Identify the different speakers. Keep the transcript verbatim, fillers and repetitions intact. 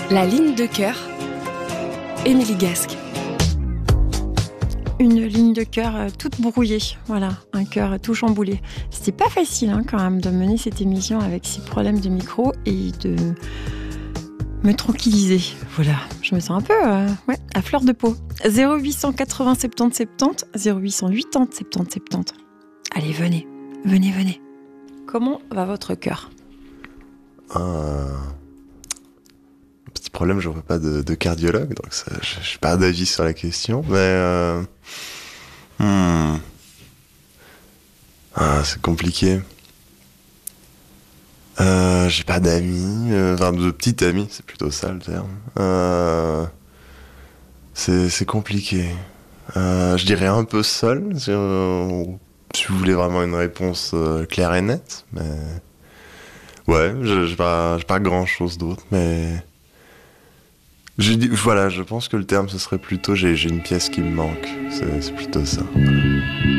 Speaker 1: La ligne de cœur, Émilie Gasque.
Speaker 2: Une ligne de cœur euh, toute brouillée, voilà, un cœur tout chamboulé. C'était pas facile hein, quand même de mener cette émission avec ces problèmes de micro et de me tranquilliser. Voilà, je me sens un peu euh, ouais, à fleur de peau. zéro huit cent quatre-vingts soixante-dix soixante-dix, zéro huit cent quatre-vingts soixante-dix soixante-dix. Allez, venez, venez, venez. Comment va votre cœur ?
Speaker 3: Un petit problème, je n'aurai pas de, de cardiologue, donc ça, je n'ai pas d'avis sur la question, mais euh... hmm. ah, c'est compliqué. Euh, j'ai pas d'amis, euh, enfin de petites amies, c'est plutôt ça le terme. Euh, c'est, c'est compliqué. Euh, je dirais un peu seul, si, euh, si vous voulez vraiment une réponse euh, claire et nette, mais ouais, j'ai, j'ai pas, j'ai pas grand chose d'autre, mais j'ai dit, voilà, je pense que le terme ce serait plutôt j'ai, j'ai une pièce qui me manque, c'est, c'est plutôt ça.